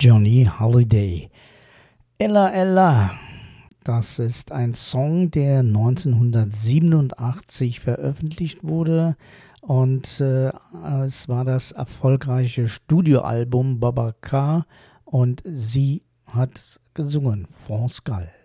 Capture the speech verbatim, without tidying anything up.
Johnny Holiday. Ella Ella, das ist ein Song, der neunzehnhundertsiebenundachtzig veröffentlicht wurde und äh, es war das erfolgreiche Studioalbum Baba K und sie hat gesungen, France Gall.